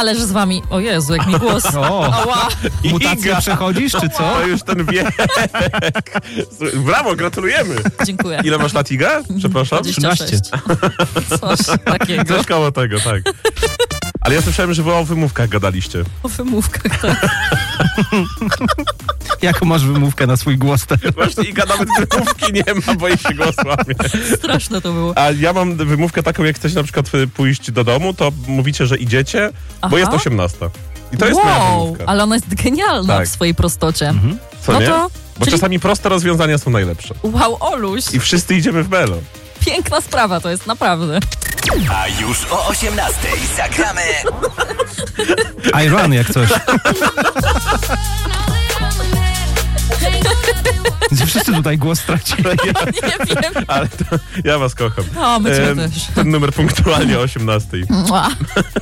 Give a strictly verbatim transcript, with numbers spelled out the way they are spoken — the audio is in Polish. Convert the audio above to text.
ależ z wami... O Jezu, jak mi głos... O, Ała. mutację Iga. przechodzisz, czy co? To już ten wiek. Brawo, gratulujemy. Dziękuję. Ile masz lat, Iga? Przepraszam. dwadzieścia sześć. Coś takiego. Coś koło tego, tak. Ale ja słyszałem, że wy o wymówkach gadaliście. O wymówkach, tak. Jaką masz wymówkę na swój głos teraz? Właśnie Iga nawet wymówki nie ma, bo jej się głos łamie. Straszne to było. A ja mam wymówkę taką, jak chcecie na przykład pójść do domu, to mówicie, że idziecie, Aha. bo jest osiemnasta. I to jest moja Wow, wymówka. ale ona jest genialna Tak. w swojej prostocie. Mhm. Co no nie? to... Bo czyli- czasami proste rozwiązania są najlepsze. Wow, Oluś. I wszyscy idziemy w melo. Piękna sprawa to jest, naprawdę. A już o osiemnastej zagramy I run jak coś. Gdzie wszyscy tutaj głos stracili. Nie wiem. Ale to, ja was kocham. O, my cię Em, też. Ten numer punktualnie o osiemnastej. Mua.